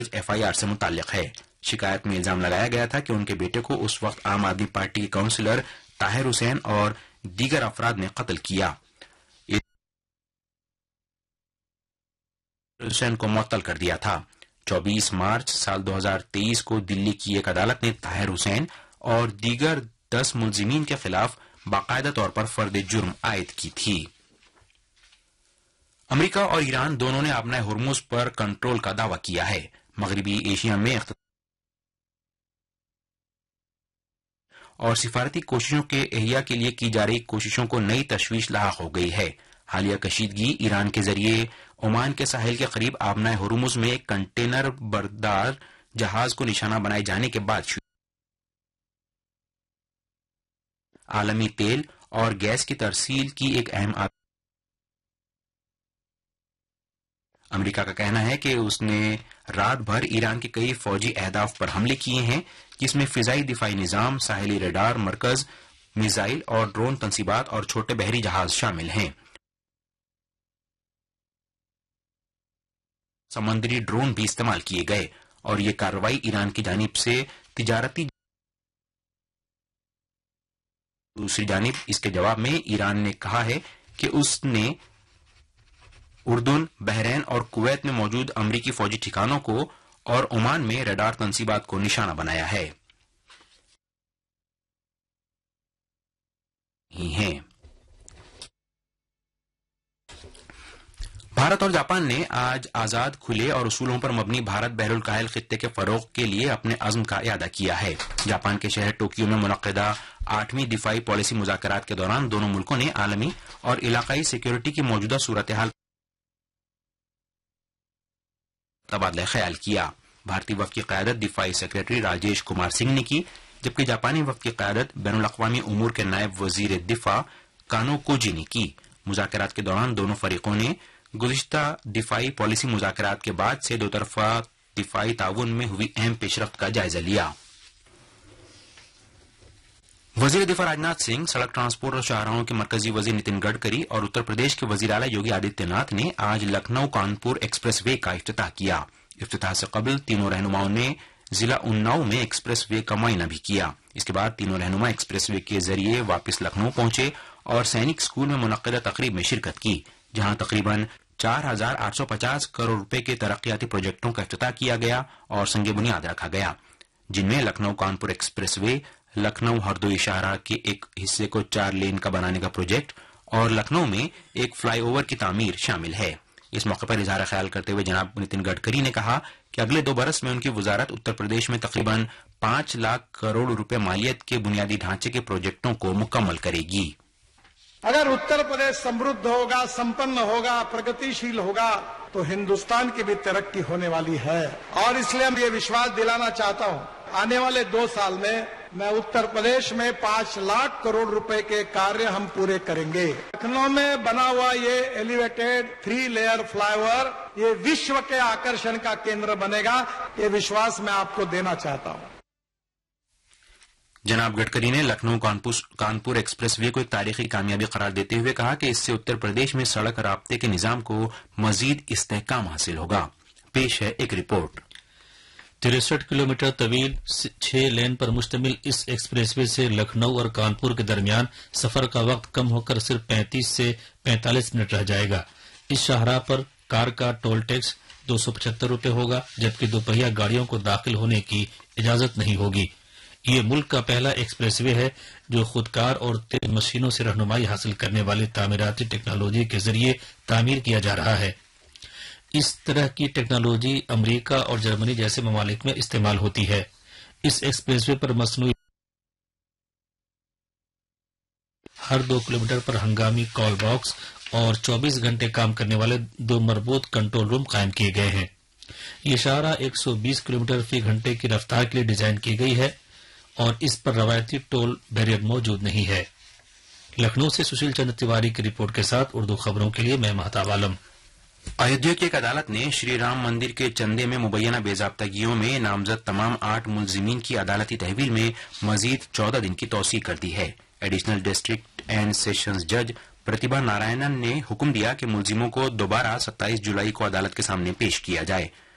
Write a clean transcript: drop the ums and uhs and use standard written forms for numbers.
FIR سے متعلق ہے۔ شکایت میں الزام لگایا گیا تھا کہ ان کے بیٹے کو اس وقت عام آدمی پارٹی کے کونسلر طاہر حسین اور دیگر افراد نے قتل کیا۔ حسین کو معطل کر دیا تھا۔ 24 مارچ سال 2023 کو دلی کی ایک عدالت نے طاہر حسین اور دیگر 10 ملزمین کے خلاف باقاعدہ طور پر فرد جرم عائد کی تھی۔ امریکہ اور ایران دونوں نے آبنائے ہرمز پر کنٹرول کا دعویٰ کیا ہے۔ مغربی ایشیا میں اور سفارتی کوششوں کے احیاء کے لیے کی جا رہی کوششوں کو نئی تشویش لاحق ہو گئی ہے۔ حالیہ کشیدگی ایران کے ذریعے عمان کے ساحل کے قریب آبنائے ہرمز میں ایک کنٹینر بردار جہاز کو نشانہ بنائے جانے کے بعد شروع عالمی تیل اور گیس کی ترسیل کی ایک اہم امریکہ کا کہنا ہے کہ اس نے رات بھر ایران کے کئی فوجی اہداف پر حملے کیے ہیں، جس میں فضائی دفاعی نظام، ساحلی ریڈار مرکز، میزائل اور ڈرون تنصیبات اور چھوٹے بحری جہاز شامل ہیں۔ سمندری ڈرون بھی استعمال کیے گئے اور یہ کارروائی ایران کی جانب سے تجارتی۔ دوسری جانب اس کے جواب میں ایران نے کہا ہے کہ اس نے اردن، بحرین اور کویت میں موجود امریکی فوجی ٹھکانوں کو اور عمان میں ریڈار تنصیبات کو نشانہ بنایا ہے۔ بھارت اور جاپان نے آج آزاد، کھلے اور اصولوں پر مبنی بھارت بحر الکاہل خطے کے فروغ کے لیے اپنے عزم کا اعادہ کیا ہے۔ جاپان کے شہر ٹوکیو میں منعقدہ 8ویں دفاعی پالیسی مذاکرات کے دوران دونوں ملکوں نے عالمی اور علاقائی سیکورٹی کی موجودہ صورتحال تبادلہ خیال کیا۔ بھارتی وفد کی قیادت دفاعی سیکرٹری راجیش کمار سنگھ نے کی، جبکہ جاپانی وفد کی قیادت بین الاقوامی امور کے نائب وزیر دفاع کانو کوجی نے کی۔ مذاکرات کے دوران دونوں فریقوں نے گزشتہ دفاعی پالیسی مذاکرات کے بعد سے دو طرفہ دفاعی تعاون میں ہوئی اہم پیش رفت کا جائزہ لیا۔ وزیر دفاع راجناتھ سنگھ، سڑک ٹرانسپورٹ اور شاہراہوں کے مرکزی وزیر نتن گڈکری اور اتر پردیش کے وزیر اعلی یوگی آدتیہ ناتھ نے آج لکھنؤ کانپور ایکسپریس وے کا افتتاح کیا۔ افتتاح سے قبل تینوں رہنماؤں نے ضلع اناؤ میں ایکسپریس وے کا معائنہ بھی کیا۔ اس کے بعد تینوں رہنما ایکسپریس وے کے ذریعے واپس لکھنؤ پہنچے اور سینک اسکول میں منعقدہ تقریب میں شرکت کی، جہاں تقریباً 4,850 کروڑ روپے کے ترقیاتی پروجیکٹوں کا افتتاح کیا گیا اور سنگ بنیاد رکھا گیا، جن میں لکھنؤ کانپور ایکسپریس وے، لکھنؤ ہردوئی شاہراہ کے ایک حصے کو 4 لین کا بنانے کا پروجیکٹ اور لکھنؤ میں ایک فلائی اوور کی تعمیر شامل ہے۔ اس موقع پر اظہار خیال کرتے ہوئے جناب نتن گڈکری نے کہا کہ اگلے 2 برس میں ان کی وزارت اتر پردیش میں تقریباً 5 لاکھ کروڑ روپے مالیت کے بنیادی ڈھانچے کے پروجیکٹوں کو مکمل کرے گی۔ اگر اتر پردیش سمردھ ہوگا، سمپن ہوگا، پرگتیشیل ہوگا تو ہندوستان کی بھی ترقی ہونے والی ہے، اور اس لیے میں یہ وشواس دلانا چاہتا ہوں آنے والے 2 سال میں اتر پردیش میں 5 لاکھ کروڑ روپے کے کاریہ ہم پورے کریں گے۔ لکھنؤ میں بنا ہوا یہ ایلیویٹڈ 3 لیئر فلائی اوور یہ وشو کے آکرشن کا کیندر بنے گا، یہ وشواس میں آپ کو دینا چاہتا ہوں۔ جناب گڈکری نے لکھنؤ کانپور ایکسپریس وے کو ایک تاریخی کامیابی قرار دیتے ہوئے کہا کہ اس سے اتر پردیش میں سڑک رابطے کے نظام کو مزید استحکام حاصل ہوگا۔ پیش ہے ایک رپورٹ۔ 63 کلومیٹر طویل 6 لین پر مشتمل اس ایکسپریس وے سے لکھنؤ اور کانپور کے درمیان سفر کا وقت کم ہو کر صرف 35 سے 45 منٹ رہ جائے گا۔ اس شاہراہ پر کار کا ٹول ٹیکس 275 روپے ہوگا، جبکہ دوپہیہ گاڑیوں کو داخل ہونے کی اجازت نہیں ہوگی۔ یہ ملک کا پہلا ایکسپریس وے ہے جو خودکار اور تیز مشینوں سے رہنمائی حاصل کرنے والی تعمیراتی ٹیکنالوجی کے ذریعے تعمیر کیا جا رہا ہے۔ اس طرح کی ٹیکنالوجی امریکہ اور جرمنی جیسے ممالک میں استعمال ہوتی ہے۔ اس ایکسپریس وے پر مصنوعی ہر 2 کلومیٹر پر ہنگامی کال باکس اور 24 گھنٹے کام کرنے والے 2 مربوط کنٹرول روم قائم کیے گئے ہیں۔ یہ شاہراہ 120 کلومیٹر فی گھنٹے کی رفتار کے لیے ڈیزائن کی گئی ہے اور اس پر روایتی ٹول بیریئر موجود نہیں ہے۔ لکھنؤ سے سشیل چندر تیواری کی رپورٹ کے ساتھ اردو خبروں کے لیے میں مہتاب عالم۔ ایودھیا کی ایک عدالت نے شری رام مندر کے چندے میں مبینہ بے ضابطگیوں میں نامزد تمام 8 ملزمین کی عدالتی تحویل میں مزید 14 دن کی توسیع کر دی ہے۔ ایڈیشنل ڈسٹرکٹ اینڈ سیشنز جج پرتیبھا نارائنن نے حکم دیا کہ ملزموں کو دوبارہ 27 جولائی کو عدالت کے سامنے پیش کیا جائے۔